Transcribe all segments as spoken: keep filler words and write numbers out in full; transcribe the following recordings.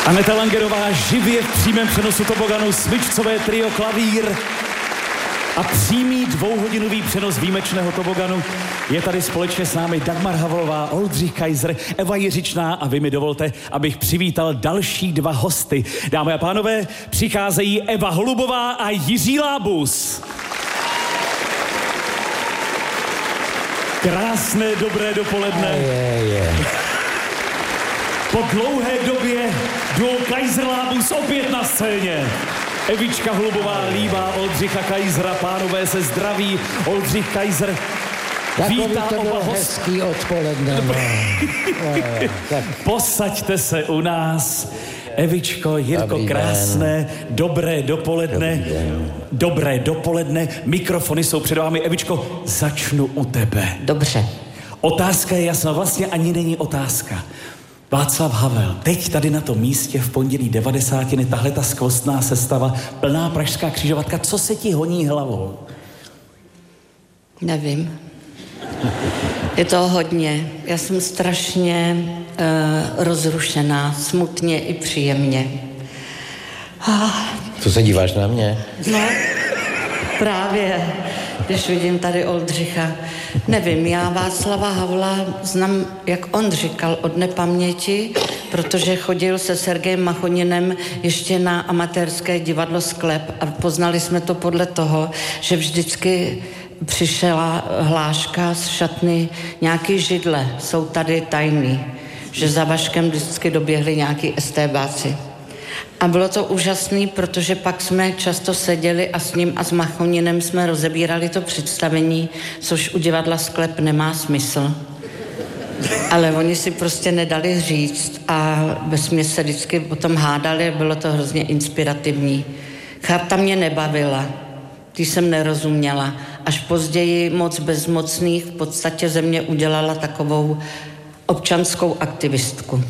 Aneta Langerová živě v přímém přenosu toboganu, smyčcové trio klavír a přímý dvouhodinový přenos výjimečného toboganu. Je tady společně s námi Dagmar Havlová, Oldřich Kaiser, Eva Jiřičná a vy mi dovolte, abych přivítal další dva hosty. Dámy a pánové, přicházejí Eva Holubová a Jiří Lábus. Krásné, dobré dopoledne. Je, je. Po dlouhé době duo Kaiser Lábus opět na scéně. Evička Holubová líbá Oldřicha Kaisera, pánové se zdraví, Oldřich Kaiser vítá to oba hosty. Hezký odpoledne. No. No, tak. Posaďte se u nás. Evičko, Jirko, Dobrý krásné, den. dobré dopoledne. Dobrý den. Dobré dopoledne, mikrofony jsou před vámi. Evičko, začnu u tebe. Dobře. Otázka je jasná, vlastně ani není otázka. Václav Havel, teď tady na tom místě v pondělí devadesátiny, tahle ta skvostná sestava, plná pražská křižovatka, co se ti honí hlavou? Nevím. Je to hodně. Já jsem strašně uh, rozrušená, smutně i příjemně. Ah, Co se díváš na mě? no, právě, když vidím tady Oldřicha. Nevím, já Václava Havla znám, jak on říkal, od nepaměti, protože chodil se Sergejem Machoninem ještě na amatérské divadlo Sklep a poznali jsme to podle toho, že vždycky přišla hláška z šatny, nějaký židle, jsou tady tajný, že za Vaškem vždycky doběhli nějaký estébáci. A bylo to úžasný, protože pak jsme často seděli a s ním a s Machoninem jsme rozebírali to představení, což u divadla Sklep nemá smysl. Ale oni si prostě nedali říct a vesměs se vždycky o tom hádali a bylo to hrozně inspirativní. Charta mě nebavila, ty jsem nerozuměla. Až později moc bezmocných v podstatě ze mě udělala takovou občanskou aktivistku.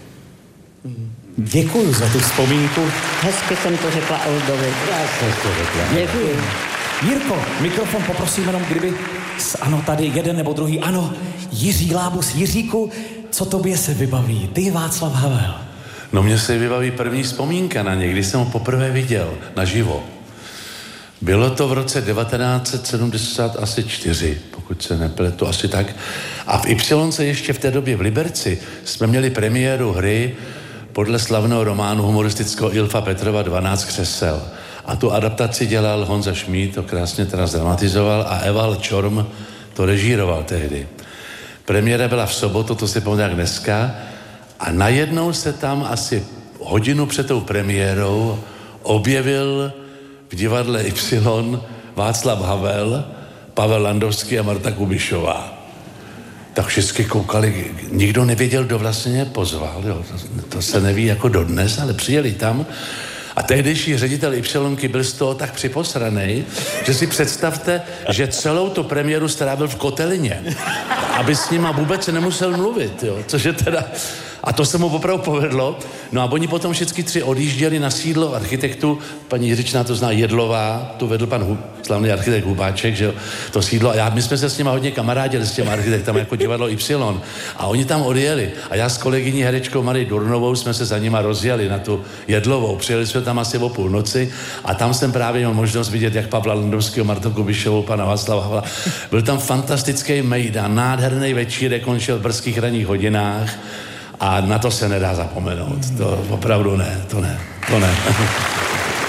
Děkuju za tu vzpomínku. Hezky jsem to řekla Oldovi. Krásně to řekla. Děkuji. Jirko, mikrofon poprosím jenom, kdyby... S, ano, tady jeden nebo druhý. Ano, Jiří Lábus. Jiříku, co tobě se vybaví? Ty, Václav Havel. No mně se vybaví první vzpomínka na ně, když jsem ho poprvé viděl naživo. Bylo to v roce devatenáct set sedmdesát čtyři, pokud se nepletu, asi tak. A v Ypsilonce ještě v té době v Liberci jsme měli premiéru hry podle slavného románu humoristického Ilfa Petrova dvanáct křesel. A tu adaptaci dělal Honza Šmíd, to krásně teda zdramatizoval, a Eval Čorm to režíroval tehdy. Premiéra byla v sobotu, to si pamatuju jak dneska, a najednou se tam asi hodinu před tou premiérou objevil v divadle Y Václav Havel, Pavel Landovský a Marta Kubišová. Tak všichni koukali, nikdo nevěděl, kdo vlastně pozval, jo. To, to se neví jako dodnes, ale přijeli tam a tehdejší ředitel Ypsilonky byl z toho tak připosranej, že si představte, že celou tu premiéru strávil v Kotelině, aby s nima vůbec nemusel mluvit, jo, což je teda... A to se mu opravdu povedlo. No a oni potom všichni tři odjížděli na sídlo architektů. Paní Jiřičná to zná, Jedlová, tu vedl pan Hu, slavný architekt Hubáček, že jo, to sídlo. A já, my jsme se s nimi hodně kamarádili, s těmi architektami, jako divadlo Y. A oni tam odjeli. A já s kolegyní herečkou Marí Durnovou jsme se za nima rozjeli na tu Jedlovou. Přijeli jsme tam asi o půlnoci a tam jsem právě měl možnost vidět, jak Pavla Landovského, Martu Kubišovou, pana Václava Havla. Byl tam fantastický mejdan, nádherný večírek, končil v brzkých ranních hodinách. A na to se nedá zapomenout. To opravdu ne, to ne, to ne.